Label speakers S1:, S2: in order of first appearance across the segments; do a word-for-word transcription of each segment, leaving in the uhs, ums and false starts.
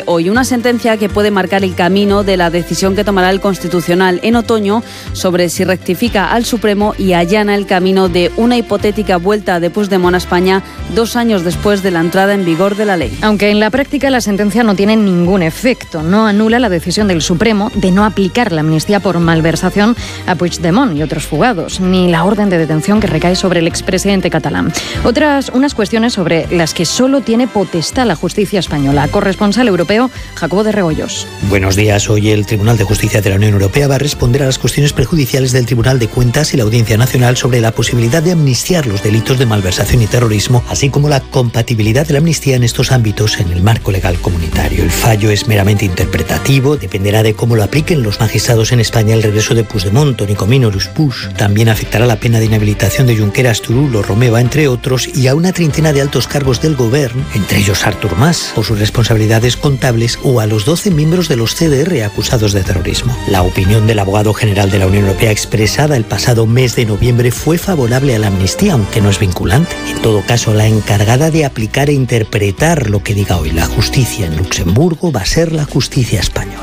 S1: hoy. Una sentencia que puede marcar el camino de la decisión que tomará el Constitucional en otoño sobre si rectifica al Supremo y allana el camino de una hipotética vuelta de Puigdemont a España dos años después de la entrada en vigor de la ley.
S2: Aunque en la práctica la sentencia no tiene ningún efecto, no anula la decisión del Supremo de no aplicar la amnistía por malversación a Puigdemont y otros fugados, ni la orden de detención que recae sobre el expresidente catalán. Otras unas cuestiones sobre las que solo tiene potestad la justicia española. Corresponsal europeo, Jacobo de Rebollos.
S3: Buenos días. Hoy el Tribunal de Justicia de la Unión Europea va a responder a las cuestiones prejudiciales del Tribunal de Cuentas y la Audiencia Nacional sobre la posibilidad de amnistiar los delitos de malversación y terrorismo, así como la compatibilidad de la amnistía en estos ámbitos en el marco legal comunitario. El fallo es meramente interpretativo, dependerá de cómo lo apliquen los magistrados en España. El regreso de Puigdemont, Toni Comín o Luis Puig también afectará la pena de inhabilitación de Junqueras, Turull o Romeva, entre otros, y a una treintena de altos cargos del Gobierno, entre ellos Artur Mas, por sus responsabilidades contables, o a los doce miembros de los C D R acusados de terrorismo. La opinión del abogado general de la Unión Europea expresada el pasado mes de noviembre fue favorable a la amnistía, aunque no es vinculante. En todo caso, la encargada de aplicar e interpretar lo que diga hoy la justicia en Luxemburgo va a ser la justicia española.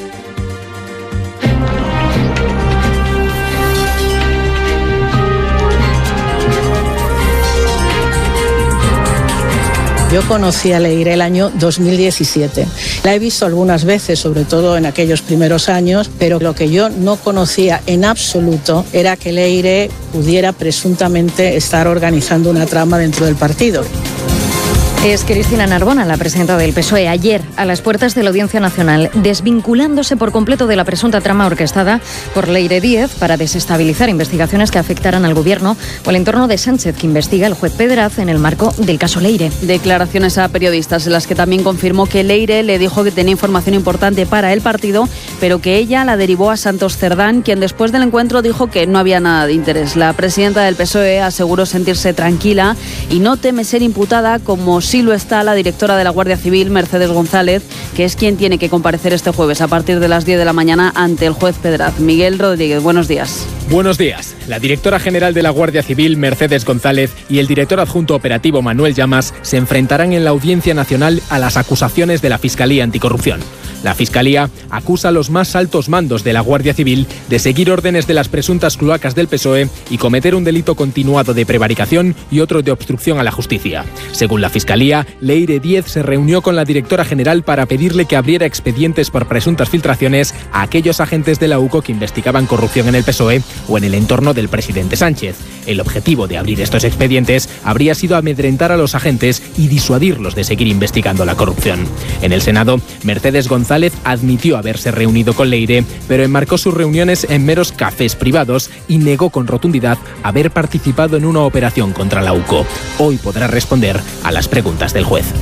S4: Yo conocí a Leire el año dos mil diecisiete. La he visto algunas veces, sobre todo en aquellos primeros años, pero lo que yo no conocía en absoluto era que Leire pudiera presuntamente estar organizando una trama dentro del partido.
S2: Es Cristina Narbona, la presidenta del P S O E, ayer a las puertas de la Audiencia Nacional, desvinculándose por completo de la presunta trama orquestada por Leire Díez para desestabilizar investigaciones que afectaran al Gobierno o el entorno de Sánchez, que investiga el juez Pedraz en el marco del caso Leire.
S1: Declaraciones a periodistas en las que también confirmó que Leire le dijo que tenía información importante para el partido, pero que ella la derivó a Santos Cerdán, quien después del encuentro dijo que no había nada de interés. La presidenta del P S O E aseguró sentirse tranquila y no teme ser imputada, como sí lo está la directora de la Guardia Civil, Mercedes González, que es quien tiene que comparecer este jueves a partir de las diez de la mañana ante el juez Pedraz. Miguel Rodríguez, buenos días.
S5: Buenos días. La directora general de la Guardia Civil, Mercedes González, y el director adjunto operativo, Manuel Llamas, se enfrentarán en la Audiencia Nacional a las acusaciones de la Fiscalía Anticorrupción. La Fiscalía acusa a los más altos mandos de la Guardia Civil de seguir órdenes de las presuntas cloacas del P S O E y cometer un delito continuado de prevaricación y otro de obstrucción a la justicia. Según la Fiscalía, Leire Díez se reunió con la directora general para pedirle que abriera expedientes por presuntas filtraciones a aquellos agentes de la U C O que investigaban corrupción en el P S O E o en el entorno del presidente Sánchez. El objetivo de abrir estos expedientes habría sido amedrentar a los agentes y disuadirlos de seguir investigando la corrupción. En el Senado, Mercedes González admitió haberse reunido con Leire, pero enmarcó sus reuniones en meros cafés privados y negó con rotundidad haber participado en una operación contra la U C O. Hoy podrá responder a las preguntas del juez.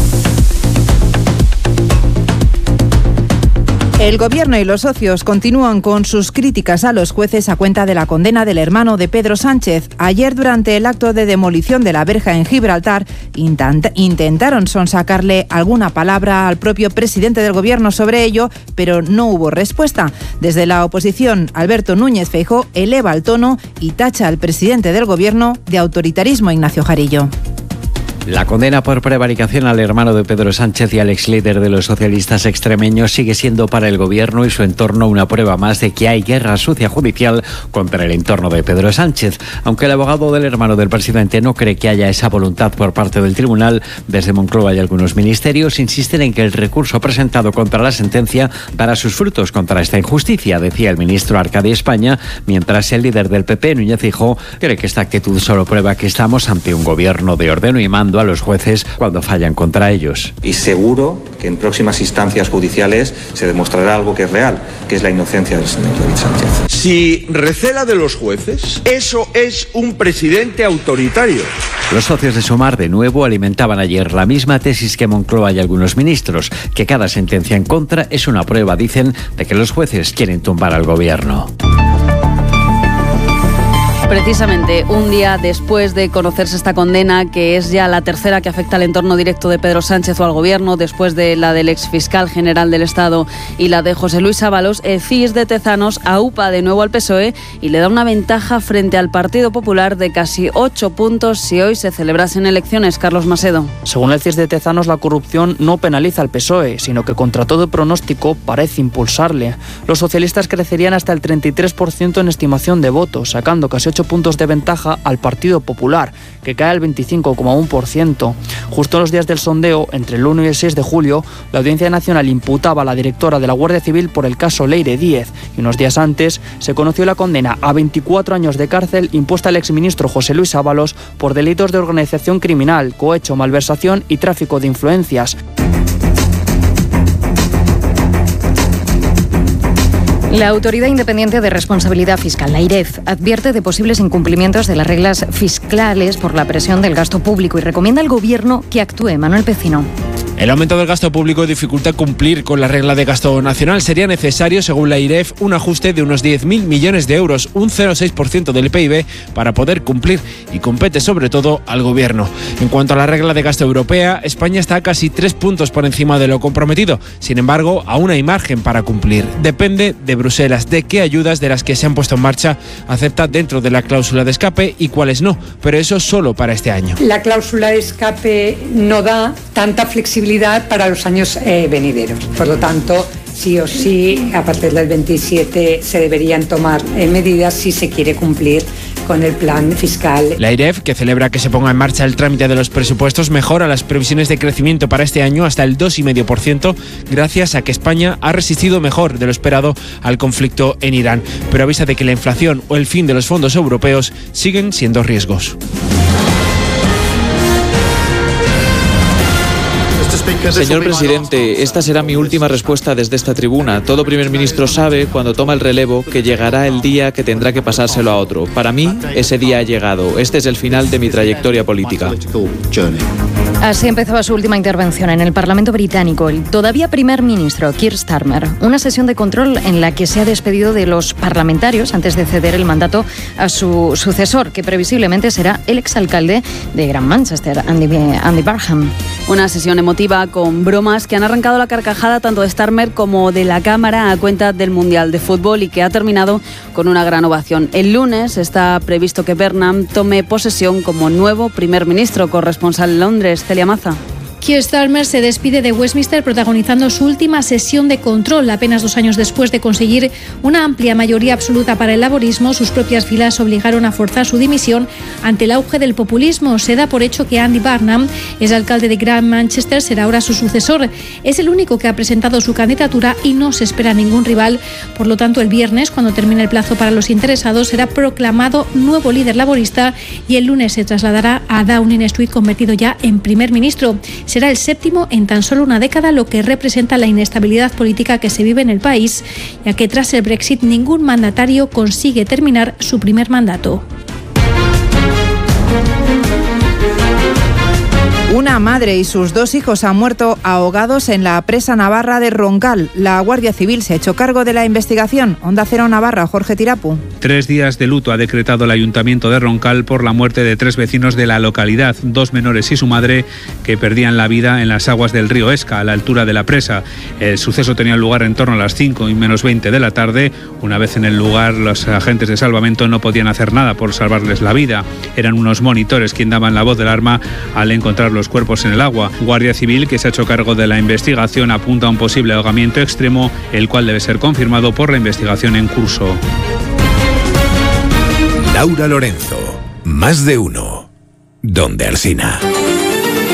S6: El Gobierno y los socios continúan con sus críticas a los jueces a cuenta de la condena del hermano de Pedro Sánchez. Ayer, durante el acto de demolición de la verja en Gibraltar, intent- intentaron sonsacarle alguna palabra al propio presidente del Gobierno sobre ello, pero no hubo respuesta. Desde la oposición, Alberto Núñez Feijóo eleva el tono y tacha al presidente del Gobierno de autoritarismo. Ignacio Jarillo.
S7: La condena por prevaricación al hermano de Pedro Sánchez y al ex líder de los socialistas extremeños sigue siendo para el Gobierno y su entorno una prueba más de que hay guerra sucia judicial contra el entorno de Pedro Sánchez. Aunque el abogado del hermano del presidente no cree que haya esa voluntad por parte del tribunal, desde Moncloa y algunos ministerios insisten en que el recurso presentado contra la sentencia dará sus frutos contra esta injusticia, decía el ministro Arcadi España, mientras el líder del P P, Núñez Feijóo, cree que esta actitud solo prueba que estamos ante un gobierno de ordeno y mando a los jueces cuando fallan contra ellos.
S8: Y seguro que en próximas instancias judiciales se demostrará algo que es real, que es la inocencia del señor David Sánchez.
S9: Si recela de los jueces, eso es un presidente autoritario.
S7: Los socios de Sumar, de nuevo, alimentaban ayer la misma tesis que Moncloa y algunos ministros, que cada sentencia en contra es una prueba, dicen, de que los jueces quieren tumbar al gobierno.
S1: Precisamente un día después de conocerse esta condena, que es ya la tercera que afecta al entorno directo de Pedro Sánchez o al Gobierno, después de la del exfiscal general del Estado y la de José Luis Ábalos, el C I S de Tezanos aupa de nuevo al P S O E y le da una ventaja frente al Partido Popular de casi ocho puntos si hoy se celebrasen elecciones. Carlos Masedo.
S10: Según el C I S de Tezanos, la corrupción no penaliza al P S O E, sino que contra todo pronóstico parece impulsarle. Los socialistas crecerían hasta el treinta y tres por ciento en estimación de votos, sacando casi ocho puntos de ventaja al Partido Popular, que cae al veinticinco coma uno por ciento. Justo en los días del sondeo, entre el uno y el seis de julio, la Audiencia Nacional imputaba a la directora de la Guardia Civil por el caso Leire Díez, y unos días antes se conoció la condena a veinticuatro años de cárcel impuesta al exministro José Luis Ábalos por delitos de organización criminal, cohecho, malversación y tráfico de influencias.
S2: La Autoridad Independiente de Responsabilidad Fiscal, la AIREF, advierte de posibles incumplimientos de las reglas fiscales por la presión del gasto público y recomienda al Gobierno que actúe. Manuel Pecino.
S11: El aumento del gasto público dificulta cumplir con la regla de gasto nacional. Sería necesario, según la AIREF, un ajuste de unos diez mil millones de euros, un cero coma seis por ciento del P I B, para poder cumplir, y compete sobre todo al Gobierno. En cuanto a la regla de gasto europea, España está casi tres puntos por encima de lo comprometido. Sin embargo, aún hay margen para cumplir. Depende de Bruselas de qué ayudas de las que se han puesto en marcha acepta dentro de la cláusula de escape y cuáles no, pero eso solo para este año.
S12: La cláusula de escape no da tanta flexibilidad para los años eh, venideros. Por lo tanto, sí o sí, a partir del veintisiete se deberían tomar eh, medidas si se quiere cumplir con el plan fiscal.
S11: La AIREF, que celebra que se ponga en marcha el trámite de los presupuestos, mejora las previsiones de crecimiento para este año hasta el dos coma cinco por ciento, gracias a que España ha resistido mejor de lo esperado al conflicto en Irán, pero avisa de que la inflación o el fin de los fondos europeos siguen siendo riesgos.
S13: Señor presidente, esta será mi última respuesta desde esta tribuna. Todo primer ministro sabe, cuando toma el relevo, que llegará el día que tendrá que pasárselo a otro. Para mí, ese día ha llegado. Este es el final de mi trayectoria política.
S2: Así empezaba su última intervención en el Parlamento británico, el todavía primer ministro Keir Starmer. Una sesión de control en la que se ha despedido de los parlamentarios antes de ceder el mandato a su sucesor, que previsiblemente será el exalcalde de Gran Manchester, Andy, Andy Barham.
S1: Una sesión emotiva con bromas que han arrancado la carcajada tanto de Starmer como de la Cámara a cuenta del Mundial de Fútbol y que ha terminado con una gran ovación. El lunes está previsto que Burnham tome posesión como nuevo primer ministro. Corresponsal en Londres, Celia Maza.
S14: Keir Starmer se despide de Westminster protagonizando su última sesión de control. Apenas dos años después de conseguir una amplia mayoría absoluta para el laborismo, sus propias filas obligaron a forzar su dimisión ante el auge del populismo. Se da por hecho que Andy Burnham, ex alcalde de Gran Manchester, será ahora su sucesor. Es el único que ha presentado su candidatura y no se espera ningún rival. Por lo tanto, el viernes, cuando termine el plazo para los interesados, será proclamado nuevo líder laborista y el lunes se trasladará a Downing Street, convertido ya en primer ministro. Será el séptimo en tan solo una década, lo que representa la inestabilidad política que se vive en el país, ya que tras el Brexit ningún mandatario consigue terminar su primer mandato.
S6: Una madre y sus dos hijos han muerto ahogados en la presa navarra de Roncal. La Guardia Civil se ha hecho cargo de la investigación. Onda Cero Navarra, Jorge Tirapu.
S15: Tres días de luto ha decretado el Ayuntamiento de Roncal por la muerte de tres vecinos de la localidad, dos menores y su madre, que perdían la vida en las aguas del río Esca, a la altura de la presa. El suceso tenía lugar en torno a las cinco y menos veinte de la tarde. Una vez en el lugar, los agentes de salvamento no podían hacer nada por salvarles la vida. Eran unos monitores quienes daban la voz de alarma al encontrar los cuerpos en el agua. Guardia Civil, que se ha hecho cargo de la investigación, apunta a un posible ahogamiento extremo, el cual debe ser confirmado por la investigación en curso.
S16: Laura Lorenzo, más de uno, donde Alsina.